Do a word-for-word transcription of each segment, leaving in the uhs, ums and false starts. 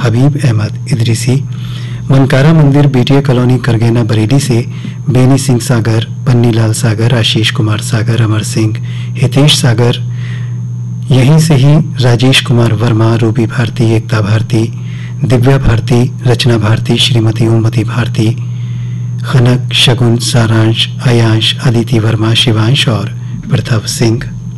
हबीब अहमद इदरीसी, मनकारा मंदिर BTA colony करगेना Bareilly से बेनी सिंह सागर, पन्नीलाल सागर, आशीष कुमार सागर, अमर सिंह, हितेश सागर, यहीं से ही राजेश कुमार वर्मा, रूबी भारती, एकता भारती, दिव्या भारती, रचना भारती, श्रीमती ओमवती भारती, खनक, शगुन, सारांश, अयांश, अदिति वर्मा, शिवांश और प्रथव सिंह।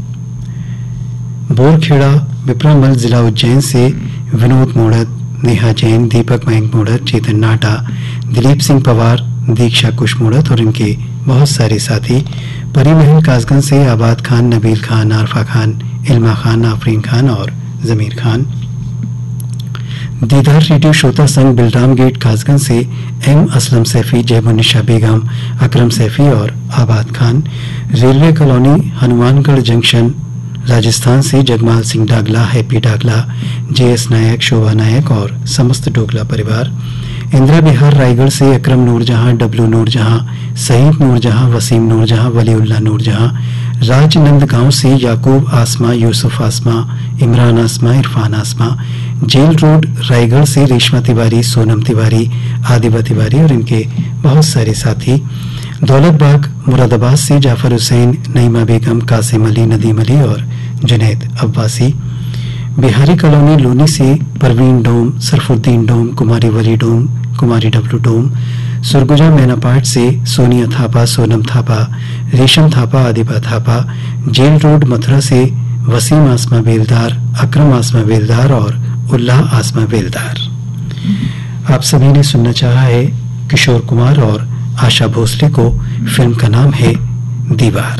बोरखेड़ा विप्रमल जिला उज्जैन से विनोद मोड़त, नेहा जैन, दीपक मयंक मोड़त, चेतन नाटा, दिलीप सिंह पवार, दीक्षा कुश मोड़त और इनके बहुत सारे साथी। परिमहल कासगंज से आबाद खान, नबील खान, आरफा खान, इल्मा खान, आफरीन खान और जमीर खान। दीदार रेडियो श्रोता संघ बिलराम गेट कासगंज से एम असलम सैफी, जयबुन्निशा बेगम, अकरम सैफी और आबाद Khan. Railway colony Hanumangarh junction Rajasthan से जगमाल सिंह डागला, हैप्पी डागला, जे एस नायक, शोभा नायक और समस्त डोगला परिवार। इंदिरा बिहार रायगढ़ से अकरम नूरजहां, डब्लू नूरजहां, सईद नूरजहां, वसीम नूरजहां, वलीउल्लाह नूरजहां। राजनंद गांव से याकूब आसमा, यूसुफ आसमा, इमरान आसमा, इरफान आसमा। जेल रोड रायगढ़ से रेशमा तिवारी, सोनम तिवारी, आदिबा तिवारी और इनके बहुत सारे साथी। दौलत बाग मुरादाबाद से जाफर हुसैन, नईमा बेगम, कासिम अली, नदीम अली और जुनैद अब्बासी। बिहारी कॉलोनी लोनी से परवीन डोम, सरफुद्दीन डोम, कुमारी वली डोम, कुमारी डब्लू डोम। सुरगुजा मैनापाट से सोनिया थापा, सोनम थापा, रेशम थापा, आदिबा थापा। जेल रोड मथुरा से वसीम आसमा बेलदार, अकरम आसमा बेलदार और उल्लाह आसमा बेलदार। आप सभी ने सुनना चाहा है किशोर कुमार और आशा भोसले को। फिल्म का नाम है दीवार।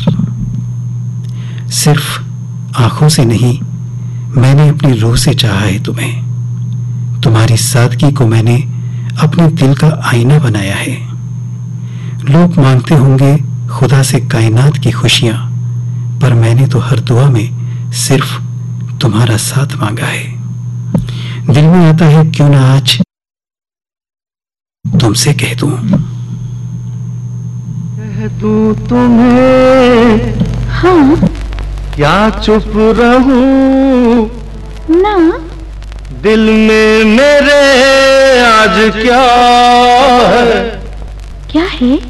सिर्फ आंखों से नहीं, मैंने अपनी रूह से चाहा है तुम्हें। तुम्हारी सादगी को मैंने अपने दिल का आईना बनाया है। लोग मांगते होंगे खुदा से कायनात की खुशियां, पर मैंने तो हर दुआ में सिर्फ तुम्हारा साथ मांगा है। दिल में आता है क्यों ना आज तुमसे कह दूं, कह दूं तुम्हें। हाँ, क्या चुप रहूं ना, दिल में मेरे आज क्या है। क्या है?